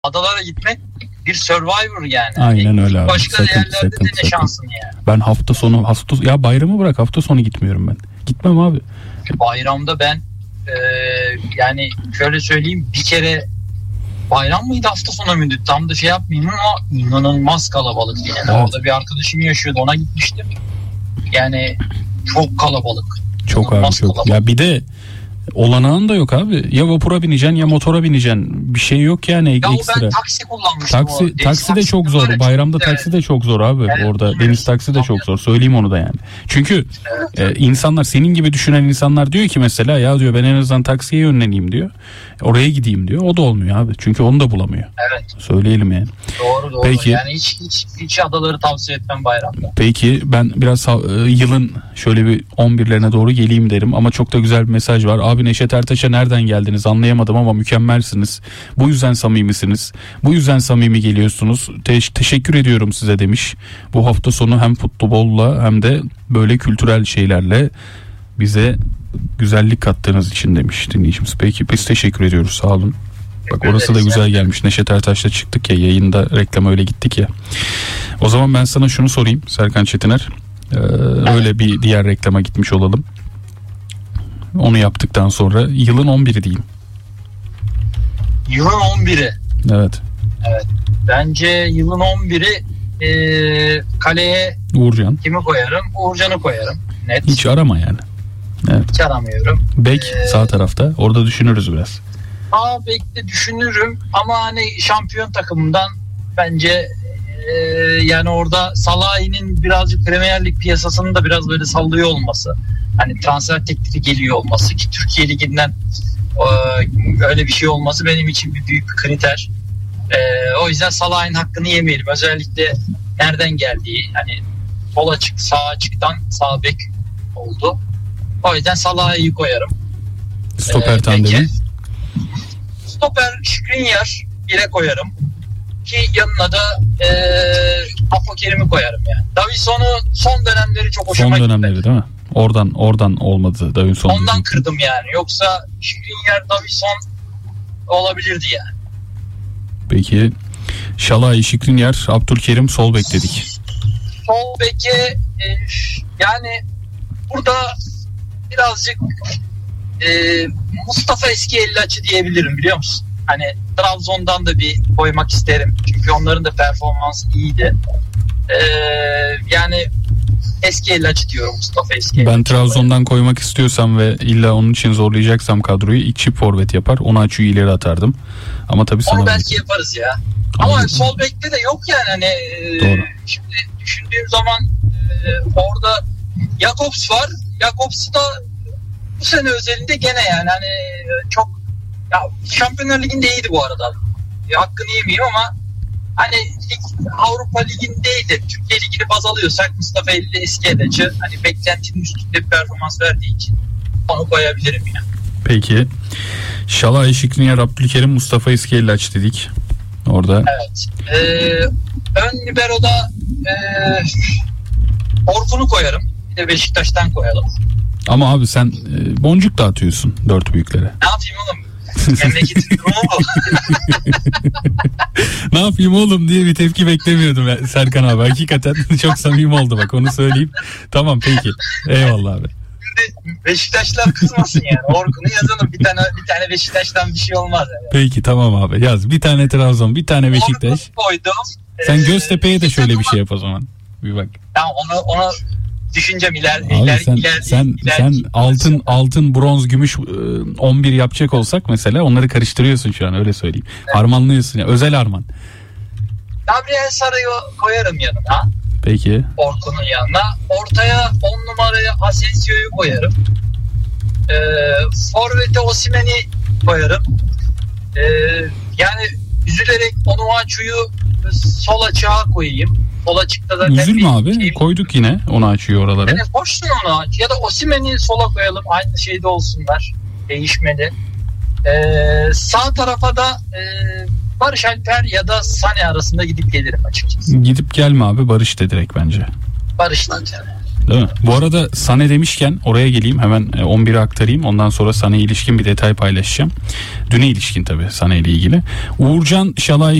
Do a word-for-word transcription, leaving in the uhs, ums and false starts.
adalara gitmek bir Survivor yani. Aynen öyle abi. Başka sakın, yerlerde sakın, de ne sakın. şansın yani. Ben hafta sonu hafta ya bayramı bırak hafta sonu gitmiyorum ben. Gitmem abi. Bayramda ben e, yani şöyle söyleyeyim, bir kere bayram mıydı hafta sonu muydu tam da şey yapmayayım ama inanılmaz kalabalık yani. Evet. Orada bir arkadaşım yaşıyordu, ona gitmiştim. Yani çok kalabalık. Çok abi İnanılmaz çok. kalabalık. Ya bir de olanağın da yok abi. Ya vapura bineceksin ya motora bineceksin. Bir şey yok yani Ya ekstra. ben taksi kullanmıştım. Taksi, o deniz taksi de çok taksisi var zor. ya, Bayramda çok taksi güzel. de çok zor abi. Evet, Orada evet. deniz taksi de çok zor. Söyleyeyim onu da yani. Çünkü Evet. e, insanlar senin gibi düşünen insanlar diyor ki mesela ya diyor ben en azından taksiye yönleneyim diyor. Oraya gideyim diyor. O da olmuyor abi. Çünkü onu da bulamıyor. Evet. Söyleyelim yani. Doğru doğru. Peki. Yani hiç, hiç, hiç adaları tavsiye etmem bayramda. Peki ben biraz e, yılın şöyle bir on birlerine doğru geleyim derim ama çok da güzel bir mesaj var. Abi Neşet Ertaş'a nereden geldiniz anlayamadım ama mükemmelsiniz. Bu yüzden samimisiniz. Bu yüzden samimi geliyorsunuz. Te- teşekkür ediyorum size demiş. Bu hafta sonu hem futbolla hem de böyle kültürel şeylerle bize güzellik kattığınız için demiş dinleyicimiz. Peki biz teşekkür ediyoruz, sağ olun. Bak orası da güzel gelmiş. Neşet Ertaş'la çıktık ya yayında, reklama öyle gittik ya. O zaman ben sana şunu sorayım Serkan Çetiner. Ee, öyle bir diğer reklama gitmiş olalım. Onu yaptıktan sonra yılın on biri diyeyim. Yılın on biri. Evet. Evet. Bence yılın on biri e, kaleye Uğurcan. kimi koyarım? Uğurcan'ı koyarım. Net. Hiç arama yani. Evet. Hiç aramıyorum. Bek Ee, sağ tarafta. Orada düşünürüz biraz. Sağ bekte düşünürüm ama hani şampiyon takımından bence e, yani orada Salah'ın birazcık Premier Lig piyasasını da biraz böyle sallıyor olması. Hani transfer teklifi geliyor olması ki Türkiye Ligi'nden e, öyle bir şey olması benim için bir büyük bir kriter. E, o yüzden Salah'ın hakkını yemeyelim. Özellikle nereden geldiği, hani sol açık, sağ açıktan sağ bek oldu. O yüzden Salah'ı iyi koyarım. Stoper Ee, tandemi. peki. Stoper Skriniar ile koyarım. Ki yanına da e, Apokerim'i koyarım yani. Davidson'u son dönemleri çok hoşuma Son gitti. dönemleri değil mi? Oradan oradan olmadı Davinson. Ondan kırdım yani. Yoksa Skriniar, Davidson olabilirdi yani. Peki Şalay, Skriniar, Abdülkerim sol bek dedik. Sol beke e, yani burada birazcık e, Mustafa Eskiyellaç'ı diyebilirim, biliyor musun? Hani Trabzon'dan da bir koymak isterim. Çünkü onların da performansı iyiydi. E, yani Eskiyellaç'ı diyorum, Mustafa Eskiyellaç'ı. Ben Trabzon'dan koymak istiyorsam ve illa onun için zorlayacaksam kadroyu ilk çift forvet yapar. Onu açıyı ileri atardım. Ama tabii sana... Onu belki yaparız ya. Ama Anladım. sol bekte de yok yani hani. E, Doğru. şimdi düşündüğüm zaman e, orada Jakobs var. Jakobs da bu sene özelinde gene yani hani çok ya, Şampiyonlar Ligi'nde iyiydi bu arada. Ya, hakkını yemeyeyim ama hani lig, Avrupa Ligi'nde de Türkiye Ligi'ni baz alıyorsak Mustafa Eskiyellaç'ı hani beklentinin üstünde bir performans verdiği için onu koyabilirim ya. Peki Şalay, Skriniar, Abdülkerim, Mustafa Eskiyellaç dedik. Orada. Evet. Ee, ön libero'da e, Orkun'u koyarım. Bir de Beşiktaş'tan koyalım. Ama abi sen e, boncuk dağıtıyorsun dört büyüklere. Ne yapayım oğlum? Memleketin durumu bu. Ne yapayım oğlum diye bir tepki beklemiyordum ben, Serkan abi. Hakikaten çok samimi oldu bak, onu söyleyeyim. Tamam peki. Eyvallah abi. Şimdi Beşiktaşlar kızmasın yani. Orkun'u yazalım. Bir tane bir tane Beşiktaş'tan bir şey olmaz yani. Peki tamam abi, yaz. Bir tane Trabzon, bir tane Beşiktaş. Orkun'u koydum. Sen Ee, Göztepe'ye de şöyle bir takıma- şey yap o zaman. Bir bak. Tamam, onu onu düşüneceğim iler Abi iler sen iler sen iler- sen altın altın bronz gümüş e, on bir yapacak olsak mesela onları karıştırıyorsun şu an, öyle söyleyeyim. Harmanlıyorsun ya, özel harman. Gabriel Sarı'yı koyarım yanına. Peki. Orkun'un yanına. Ortaya on numaraya Asensio'yu koyarım. Ee, Forvet'e Osimhen'i koyarım. Ee, yani üzülerek Onuachu'yu sol açığa koyayım. Sol açıkta zaten Üzülme bir abi. şey- Koyduk yine onu açıyor oralara. Yani boşsun onu aç. Ya da Osimhen'i sola koyalım. Aynı şeyde olsunlar. Değişmedi. Ee, sağ tarafa da e, Barış Alper ya da Sané arasında gidip gelirim açıkçası. Gidip gelme abi, Barış de direkt bence. Barış'tan yani. Değil mi? Bu arada Sané demişken oraya geleyim, hemen on biri aktarayım. Ondan sonra Sané'ye ilişkin bir detay paylaşacağım. Düne ilişkin tabii Sané ile ilgili. Uğurcan Şalay